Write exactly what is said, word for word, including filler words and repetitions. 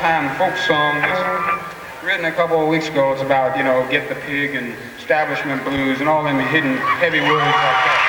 old-time folk song that's written a couple of weeks ago. It's about, you know, get the pig and establishment blues and all them hidden heavy words like that.